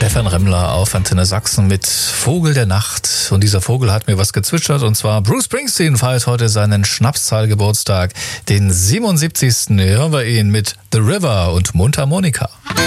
Stefan Remmler auf Antenne Sachsen mit Vogel der Nacht. Und dieser Vogel hat mir was gezwitschert, und zwar Bruce Springsteen feiert heute seinen Schnapszahl-Geburtstag, den 77. Hören wir ihn mit The River und Mundharmonika.